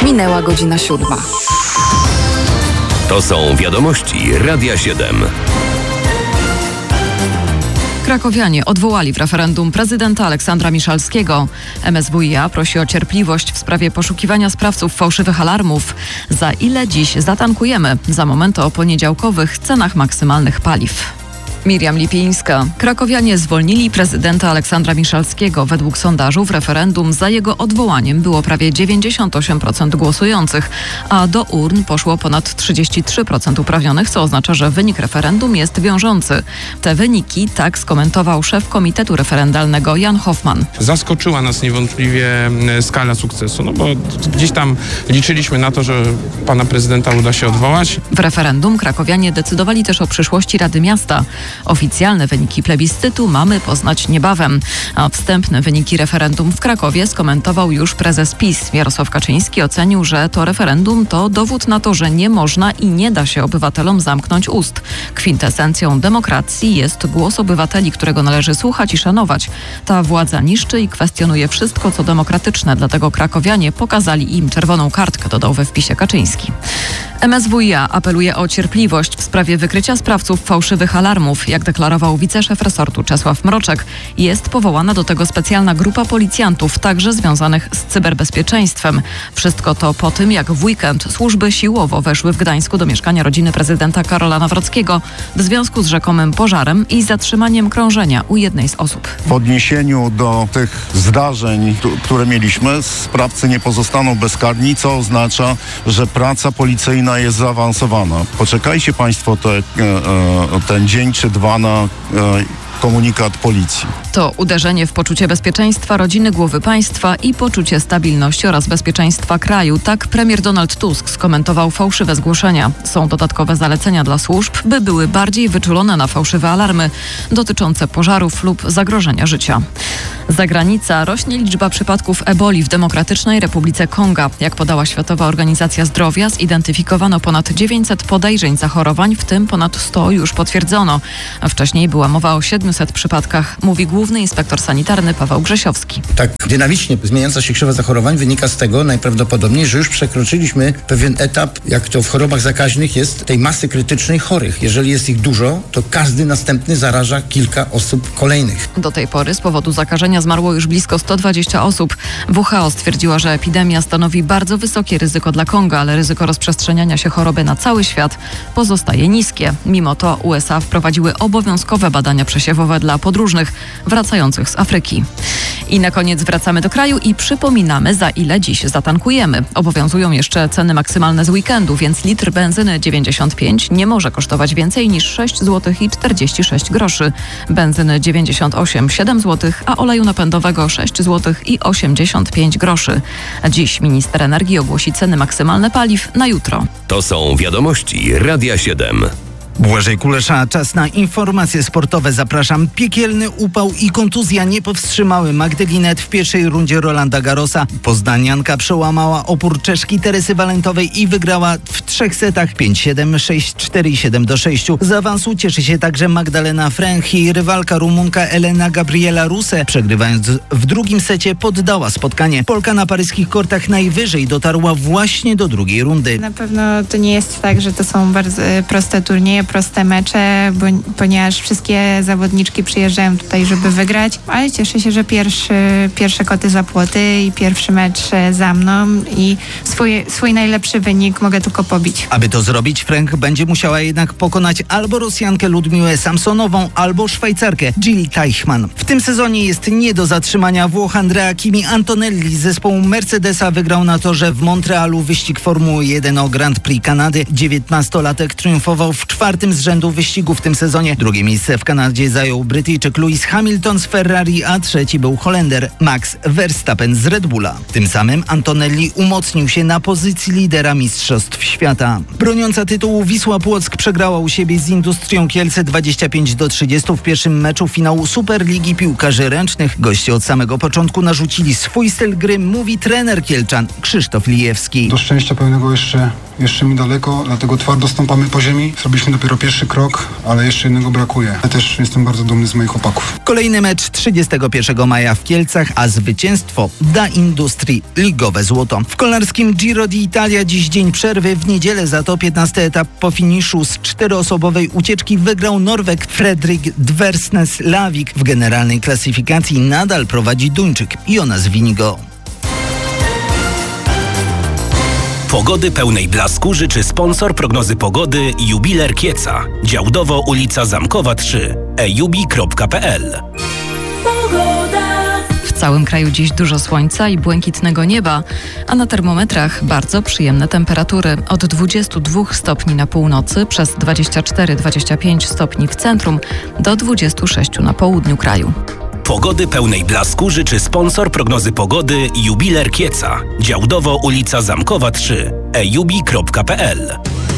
Minęła godzina 7. To są wiadomości Radia 7. Krakowianie odwołali w referendum prezydenta Aleksandra Miszalskiego. MSWiA prosi o cierpliwość w sprawie poszukiwania sprawców fałszywych alarmów. Za ile dziś zatankujemy? Za moment o poniedziałkowych cenach maksymalnych paliw. Miriam Lipińska. Krakowianie zwolnili prezydenta Aleksandra Miszalskiego. Według sondażu w referendum za jego odwołaniem było prawie 98% głosujących, a do urn poszło ponad 33% uprawnionych, co oznacza, że wynik referendum jest wiążący. Te wyniki tak skomentował szef Komitetu Referendalnego Jan Hoffman. Zaskoczyła nas niewątpliwie skala sukcesu, bo gdzieś tam liczyliśmy na to, że pana prezydenta uda się odwołać. W referendum krakowianie decydowali też o przyszłości Rady Miasta. Oficjalne wyniki plebiscytu mamy poznać niebawem, a wstępne wyniki referendum w Krakowie skomentował już prezes PiS. Jarosław Kaczyński ocenił, że to referendum to dowód na to, że nie można i nie da się obywatelom zamknąć ust. Kwintesencją demokracji jest głos obywateli, którego należy słuchać i szanować. Ta władza niszczy i kwestionuje wszystko, co demokratyczne, dlatego krakowianie pokazali im czerwoną kartkę, dodał we wpisie Kaczyński. MSWiA apeluje o cierpliwość w sprawie wykrycia sprawców fałszywych alarmów. Jak deklarował wiceszef resortu Czesław Mroczek, jest powołana do tego specjalna grupa policjantów, także związanych z cyberbezpieczeństwem. Wszystko to po tym, jak w weekend służby siłowo weszły w Gdańsku do mieszkania rodziny prezydenta Karola Nawrockiego w związku z rzekomym pożarem i zatrzymaniem krążenia u jednej z osób. W odniesieniu do tych zdarzeń, które mieliśmy, sprawcy nie pozostaną bezkarni, co oznacza, że praca policyjna jest zaawansowana. Poczekajcie Państwo ten dzień czy dwa na komunikat policji. To uderzenie w poczucie bezpieczeństwa rodziny głowy państwa i poczucie stabilności oraz bezpieczeństwa kraju. Tak premier Donald Tusk skomentował fałszywe zgłoszenia. Są dodatkowe zalecenia dla służb, by były bardziej wyczulone na fałszywe alarmy dotyczące pożarów lub zagrożenia życia. Zagranica. Rośnie liczba przypadków eboli w Demokratycznej Republice Konga. Jak podała Światowa Organizacja Zdrowia, zidentyfikowano ponad 900 podejrzeń zachorowań, w tym ponad 100 już potwierdzono. A wcześniej była mowa o 700 przypadkach, mówi główny inspektor sanitarny Paweł Grzesiowski. Tak dynamicznie zmieniająca się krzywa zachorowań wynika z tego najprawdopodobniej, że już przekroczyliśmy pewien etap, jak to w chorobach zakaźnych jest, tej masy krytycznej chorych. Jeżeli jest ich dużo, to każdy następny zaraża kilka osób kolejnych. Do tej pory z powodu zakażenia zmarło już blisko 120 osób. WHO stwierdziła, że epidemia stanowi bardzo wysokie ryzyko dla Konga, ale ryzyko rozprzestrzeniania się choroby na cały świat pozostaje niskie. Mimo to USA wprowadziły obowiązkowe badania przesiewowe dla podróżnych wracających z Afryki. I na koniec wracamy do kraju i przypominamy, za ile dziś zatankujemy. Obowiązują jeszcze ceny maksymalne z weekendu, więc litr benzyny 95 nie może kosztować więcej niż 6 zł i 46 groszy. Benzyny 98 7 zł, a oleju napędowego 6 zł i 85 groszy. Dziś minister energii ogłosi ceny maksymalne paliw na jutro. To są wiadomości Radia 7. Błażej Kulesza, czas na informacje sportowe. Zapraszam. Piekielny upał i kontuzja nie powstrzymały Magdy Linnet w pierwszej rundzie Rolanda Garrosa. Poznanianka przełamała opór Czeszki Teresy Walentowej i wygrała w 3 setach 5-7, 6-4 i 7-6. Z awansu cieszy się także Magdalena Fręch i rywalka Rumunka Elena Gabriela Ruse. Przegrywając w drugim secie poddała spotkanie. Polka na paryskich kortach najwyżej dotarła właśnie do drugiej rundy. Na pewno to nie jest tak, że to są bardzo proste turnieje, proste mecze, ponieważ wszystkie zawodniczki przyjeżdżają tutaj, żeby wygrać, ale cieszę się, że pierwsze koty za płoty i pierwszy mecz za mną i swój najlepszy wynik mogę tylko pobić. Aby to zrobić, Fręch będzie musiała jednak pokonać albo Rosjankę Ludmiłę Samsonową, albo Szwajcarkę Jilly Teichmann. W tym sezonie jest nie do zatrzymania Włoch Andrea Kimi Antonelli z zespołu Mercedesa wygrał na torze w Montrealu wyścig Formuły 1 o Grand Prix Kanady. 19-latek triumfował w 4. z rzędu wyścigu w tym sezonie. Drugie miejsce w Kanadzie zajął Brytyjczyk Lewis Hamilton z Ferrari, a trzeci był Holender Max Verstappen z Red Bulla. Tym samym Antonelli umocnił się na pozycji lidera Mistrzostw Świata. Broniąca tytułu Wisła Płock przegrała u siebie z Industrią Kielce 25-30 w pierwszym meczu finału Superligi Piłkarzy Ręcznych. Goście od samego początku narzucili swój styl gry, mówi trener kielczan Krzysztof Lijewski. Do szczęścia pełnego jeszcze mi daleko, dlatego twardo stąpamy po ziemi. Zrobiliśmy dopiero pierwszy krok, ale jeszcze jednego brakuje. Ja też jestem bardzo dumny z moich chłopaków. Kolejny mecz 31 maja w Kielcach, a zwycięstwo da Industrii ligowe złoto. W kolarskim Giro d'Italia dziś dzień przerwy. W niedzielę za to 15 etap po finiszu z 4-osobowej ucieczki wygrał Norweg Fredrik Dversnes-Lavik. W generalnej klasyfikacji nadal prowadzi Duńczyk Jonas Winigo. Pogody pełnej blasku życzy sponsor prognozy pogody Jubiler Kieca. Działdowo ulica Zamkowa 3. ejubi.pl. W całym kraju dziś dużo słońca i błękitnego nieba, a na termometrach bardzo przyjemne temperatury. Od 22 stopni na północy, przez 24-25 stopni w centrum, do 26 na południu kraju. Pogody pełnej blasku życzy sponsor prognozy pogody Jubiler Kieca. Działdowo ulica Zamkowa 3. ejubi.pl.